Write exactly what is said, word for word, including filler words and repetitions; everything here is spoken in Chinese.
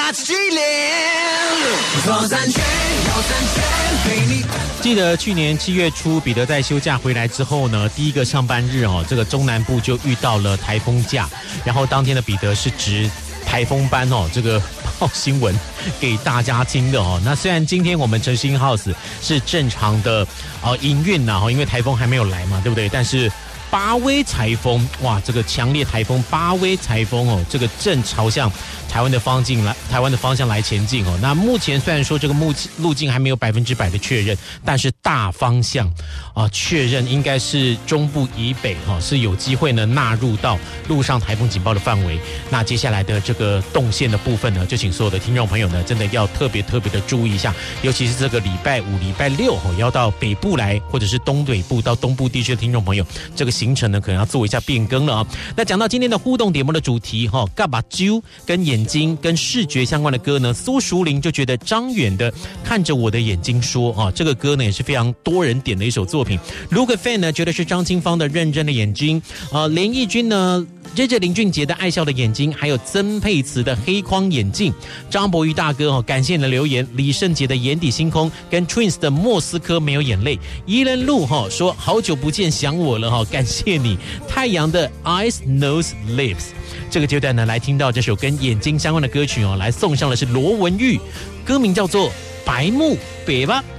左三圈右三圈陪你。 记得去年七月初，彼得在休假回来之后呢，第一个上班日哦，这个中南部就遇到了台风假，然后当天的彼得是值台风班哦，这个报新闻给大家听的哦。那虽然今天我们城市音 House 是正常的呃营运呐，因为台风还没有来嘛，对不对？但是巴威台风，哇，这个强烈台风巴威台风哦，这个正朝向台湾的方向来，台湾的方向来前进哦。那目前虽然说这个路路径还没有百分之百的确认，但是大方向啊确认应该是中部以北哈、哦、是有机会呢纳入到陆上台风警报的范围。那接下来的这个动线的部分呢，就请所有的听众朋友呢，真的要特别特别的注意一下，尤其是这个礼拜五、礼拜六哦，要到北部来，或者是东北部到东部地区的听众朋友，这个行程呢可能要做一下变更了啊。那讲到今天的互动点播的主题哈，嘎巴啾跟眼睛跟视觉相关的歌呢，苏淑玲就觉得张远的看着我的眼睛说啊，这个歌呢也是非常多人点的一首作品。卢克 fan 呢觉得是张清芳的认真的眼睛，呃，连奕君呢J J 林俊杰的爱笑的眼睛，还有曾沛慈的黑框眼镜，张博瑜大哥哦，感谢你的留言。李圣杰的眼底星空，跟 Twins 的莫斯科没有眼泪。伊人路哈说好久不见想我了哈，感谢你。太阳的 Eyes Nose Lips， 这个阶段呢来听到这首跟眼睛相关的歌曲哦，来送上的是罗文玉，歌名叫做白目北吧。